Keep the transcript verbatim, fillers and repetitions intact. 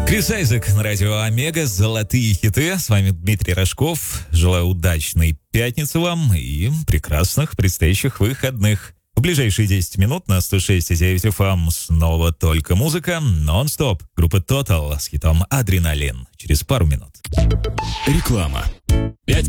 Крис Айзек на радио Омега, золотые хиты. С вами Дмитрий Рожков. Желаю удачной пятницы вам и прекрасных предстоящих выходных. В ближайшие десять минут на сто шесть и девять эф эм снова только музыка, нон-стоп. Группа Total с хитом «Адреналин». Через пару минут. Реклама. Пять